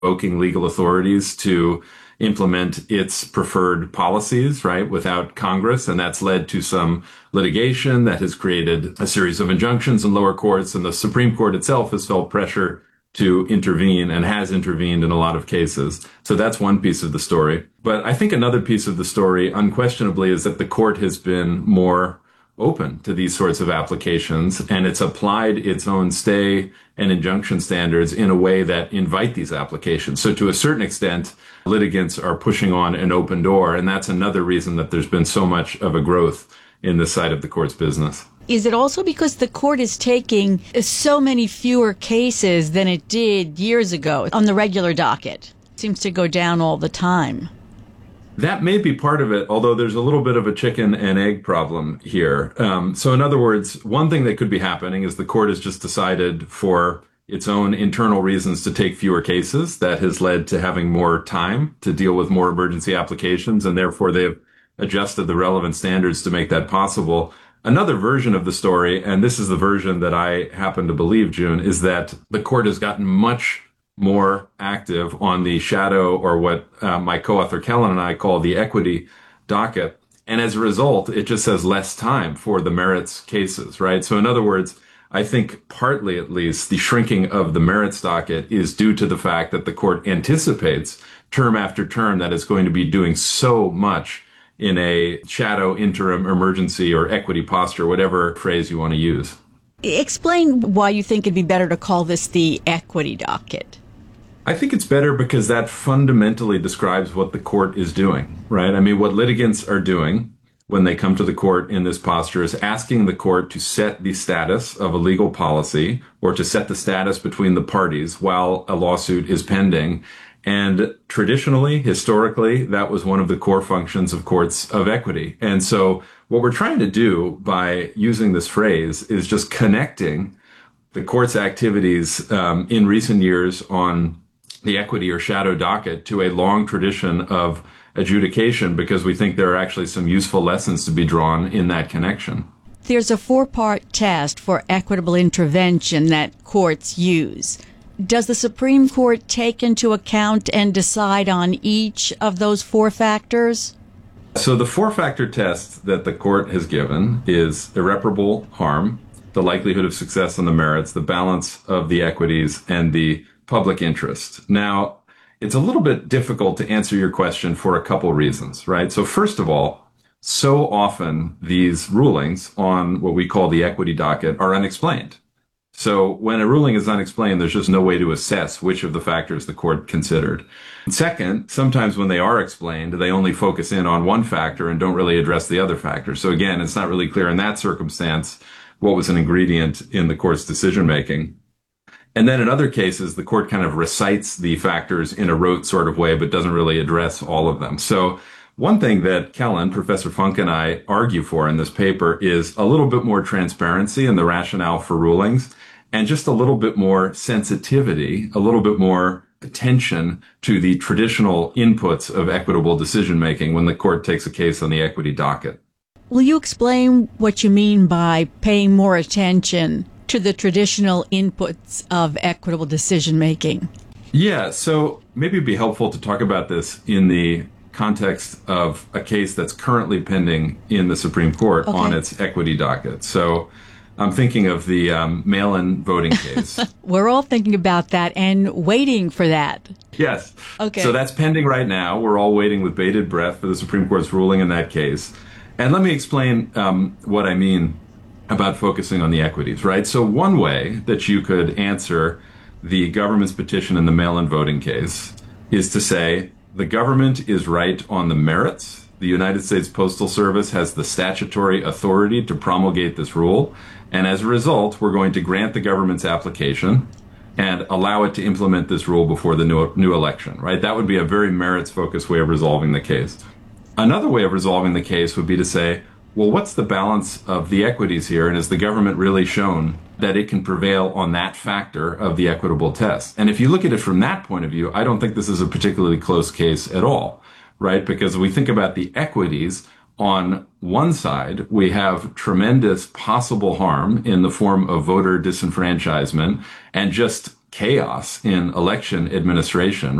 invoking legal authorities to implement its preferred policies, right, without Congress. And that's led to some litigation that has created a series of injunctions in lower courts. And the Supreme Court itself has felt pressure to intervene and has intervened in a lot of cases. So that's one piece of the story. But I think another piece of the story, unquestionably, is that the court has been more open to these sorts of applications, and it's applied its own stay and injunction standards in a way that invite these applications. So to a certain extent, litigants are pushing on an open door, and that's another reason that there's been so much of a growth in this side of the court's business. Is it also because the court is taking so many fewer cases than it did years ago on the regular docket? It seems to go down all the time. That may be part of it, although there's a little bit of a chicken and egg problem here. So in other words, one thing that could be happening is the court has just decided for its own internal reasons to take fewer cases. That has led to having more time to deal with more emergency applications, and therefore they've adjusted the relevant standards to make that possible. Another version of the story, and this is the version that I happen to believe, June, is that the court has gotten much more active on the shadow, or what my co-author Kellen and I call the equity docket. And as a result, it just has less time for the merits cases, right? So in other words, I think partly at least the shrinking of the merits docket is due to the fact that the court anticipates term after term that it's going to be doing so much in a shadow, interim, emergency, or equity posture, whatever phrase you want to use. Explain why you think it'd be better to call this the equity docket. I think it's better because that fundamentally describes what the court is doing, right? I mean, what litigants are doing when they come to the court in this posture is asking the court to set the status of a legal policy or to set the status between the parties while a lawsuit is pending. And traditionally, historically, that was one of the core functions of courts of equity. And so what we're trying to do by using this phrase is just connecting the court's activities in recent years on the equity or shadow docket to a long tradition of adjudication, because we think there are actually some useful lessons to be drawn in that connection. There's a 4-part test for equitable intervention that courts use. Does the Supreme Court take into account and decide on each of those 4 factors? So the 4-factor test that the court has given is irreparable harm, the likelihood of success on the merits, the balance of the equities, and the public interest. Now, it's a little bit difficult to answer your question for a couple reasons, right? So first of all, so often these rulings on what we call the equity docket are unexplained. So when a ruling is unexplained, there's just no way to assess which of the factors the court considered. Second, sometimes when they are explained, they only focus in on one factor and don't really address the other factor. So again, it's not really clear in that circumstance what was an ingredient in the court's decision making. And then in other cases, the court kind of recites the factors in a rote sort of way, but doesn't really address all of them. So one thing that Kellen, Professor Funk, and I argue for in this paper is a little bit more transparency in the rationale for rulings, and just a little bit more sensitivity, a little bit more attention to the traditional inputs of equitable decision making when the court takes a case on the equity docket. Will you explain what you mean by paying more attention to the traditional inputs of equitable decision making? Yeah, so maybe it'd be helpful to talk about this in the context of a case that's currently pending in the Supreme Court on its equity docket. So I'm thinking of the mail-in voting case. We're all thinking about that and waiting for that. Yes. Okay. So that's pending right now. We're all waiting with bated breath for the Supreme Court's ruling in that case. And let me explain what I mean about focusing on the equities, right? So one way that you could answer the government's petition in the mail-in voting case is to say the government is right on the merits. The United States Postal Service has the statutory authority to promulgate this rule. And as a result, we're going to grant the government's application and allow it to implement this rule before the new election, right? That would be a very merits-focused way of resolving the case. Another way of resolving the case would be to say, well, what's the balance of the equities here? And has the government really shown that it can prevail on that factor of the equitable test? And if you look at it from that point of view, I don't think this is a particularly close case at all, right? Because we think about the equities. On one side, we have tremendous possible harm in the form of voter disenfranchisement and just chaos in election administration